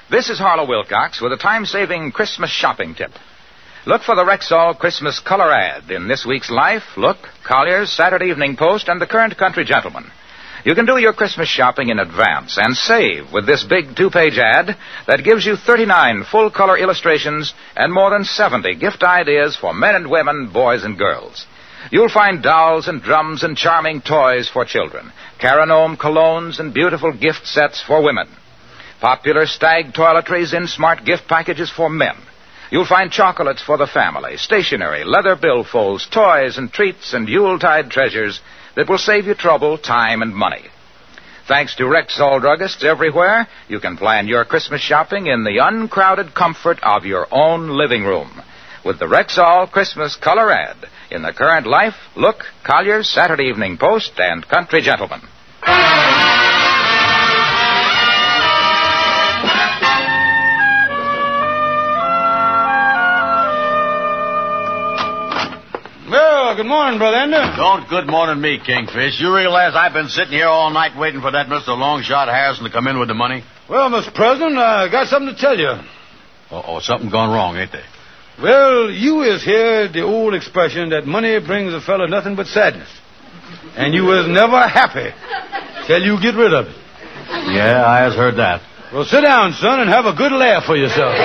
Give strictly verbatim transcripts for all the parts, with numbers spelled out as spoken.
This is Harlow Wilcox with a time-saving Christmas shopping tip. Look for the Rexall Christmas color ad in this week's Life, Look, Collier's, Saturday Evening Post, and the Current Country Gentleman. You can do your Christmas shopping in advance and save with this big two-page ad that gives you thirty-nine full-color illustrations and more than seventy gift ideas for men and women, boys and girls. You'll find dolls and drums and charming toys for children, Caranome colognes and beautiful gift sets for women, popular Stag toiletries in smart gift packages for men. You'll find chocolates for the family, stationery, leather billfolds, toys and treats and Yuletide treasures that will save you trouble, time, and money. Thanks to Rexall druggists everywhere, you can plan your Christmas shopping in the uncrowded comfort of your own living room with the Rexall Christmas color ad in the Current, Life, Look, Collier's, Saturday Evening Post, and Country Gentleman. Well, good morning, Brother Ender. Don't good morning me, Kingfish. You realize I've been sitting here all night waiting for that Mister Longshot Harrison to come in with the money? Well, Mister President, I got something to tell you. Uh-oh, something gone wrong, ain't there? Well, you is heard the old expression that money brings a fella nothing but sadness. And you is never happy till you get rid of it. Yeah, I has heard that. Well, sit down, son, and have a good laugh for yourself.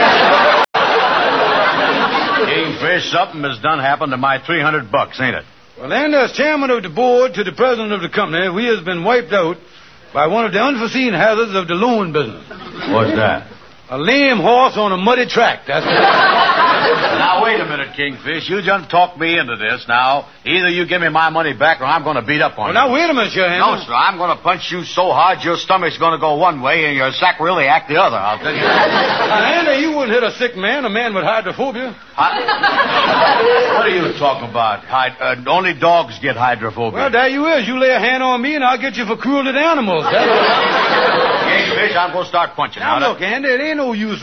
Kingfish, something has done happened to my three hundred bucks, ain't it? Well, and as chairman of the board to the president of the company, we has been wiped out by one of the unforeseen hazards of the loan business. What's that? A lame horse on a muddy track. That's Now, wait a minute, Kingfish. You just talked me into this. Now, either you give me my money back or I'm going to beat up on well, you. Now, wait a minute, Sheriff. No, sir. I'm going to punch you so hard your stomach's going to go one way and your sacroiliac the other, I'll tell you. Andy, you wouldn't hit a sick man, a man with hydrophobia. Hi- what are you talking about? Hyd- uh, only dogs get hydrophobia. Well, there you is. You lay a hand on me, and I'll get you for cruelty to animals. Kingfish, I'm going to start punching. Now, Now, look, Andy, it ain't no use